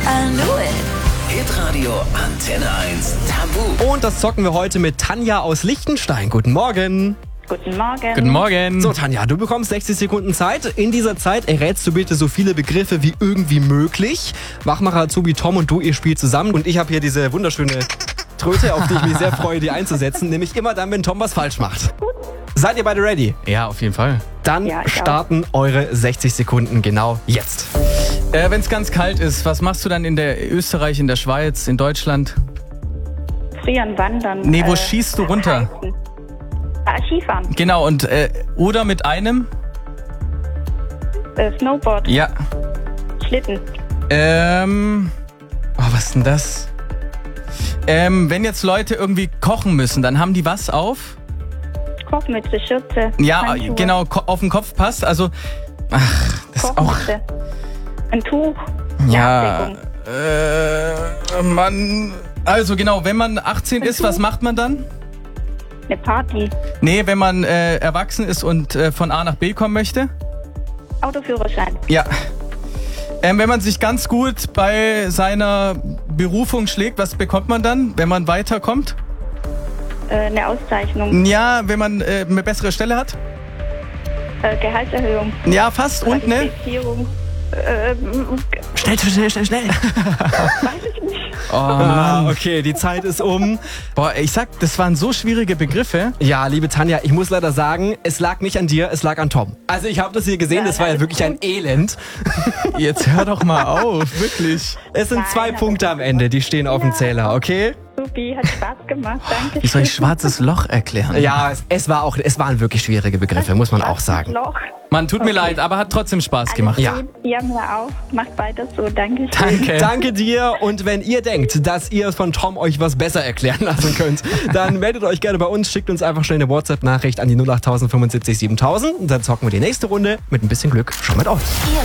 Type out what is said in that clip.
I knew it. Hitradio Antenne 1 Tabu. Und das zocken wir heute mit Tanja aus Liechtenstein. Guten Morgen. Guten Morgen. Guten Morgen. So, Tanja, du bekommst 60 Sekunden Zeit. In dieser Zeit errätst du bitte so viele Begriffe wie irgendwie möglich. Wachmacher Azubi Tom und du, ihr spielt zusammen. Und ich habe hier diese wunderschöne Tröte, auf die ich mich sehr freue, die einzusetzen. Nämlich immer dann, wenn Tom was falsch macht. Seid ihr beide ready? Ja, auf jeden Fall. Dann Ja, ich starten eure 60 Sekunden genau jetzt. Wenn es ganz kalt ist, was machst du dann in der Österreich, in der Schweiz, in Deutschland? Frieren, wandern. Nee, wo schießt du runter? Reisen. Skifahren. Genau, und oder mit einem? Snowboard. Ja. Schlitten. Was ist denn das? Wenn jetzt Leute irgendwie kochen müssen, dann haben die was auf? Kochmütze, Schürze. Ja, Handschuhe, genau, auf den Kopf passt. Also, das ist auch... Kochmütze. Ein Tuch. Ja, Abdeckung. Mann... Also genau, wenn man 18 ist, was macht man dann? Eine Party. Nee, wenn man erwachsen ist und von A nach B kommen möchte? Autoführerschein. Ja. Wenn man sich ganz gut bei seiner Berufung schlägt, was bekommt man dann, wenn man weiterkommt? Eine Auszeichnung. Ja, wenn man eine bessere Stelle hat? Gehaltserhöhung. Ja, fast. Und ne? Qualifizierung. Schnell. Weiß ich nicht. Oh Mann. Okay, die Zeit ist um. Boah, ich sag, das waren so schwierige Begriffe. Ja, liebe Tanja, ich muss leider sagen, es lag nicht an dir, es lag an Tom. Also ich habe das hier gesehen, das war ja wirklich ein Elend. Jetzt hör doch mal auf, wirklich. Es sind 2 Punkte am Ende, die stehen auf dem Zähler, okay? Supi, hat Spaß gemacht. Danke. Wie soll ich schwarzes Loch erklären? Ja, es waren wirklich schwierige Begriffe, muss man auch sagen. Loch. Mann, tut mir leid, aber hat trotzdem Spaß gemacht. Ja. Ja, mir auch. Macht weiter so. Danke. Danke. Danke dir, und wenn ihr denkt, dass ihr von Tom euch was besser erklären lassen könnt, dann meldet euch gerne bei uns, schickt uns einfach schnell eine WhatsApp-Nachricht an die 08075 7000 und dann zocken wir die nächste Runde mit ein bisschen Glück schon mit euch.